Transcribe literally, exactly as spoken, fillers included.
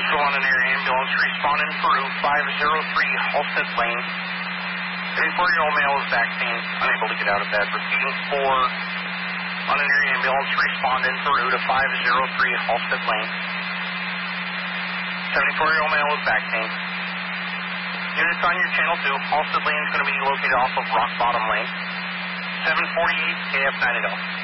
Central on an air ambulance, respond in Peru, five zero three Halstead Lane. seventy-four-year-old male is vaccine, unable to get out of bed. Repeating, four on an air ambulance, respond in Peru to five zero three Halstead Lane. seventy-four-year-old male is vaccine. Units on your channel two, Halstead Lane is going to be located off of Rock Bottom Lane. seven forty-eight K F nine eight zero.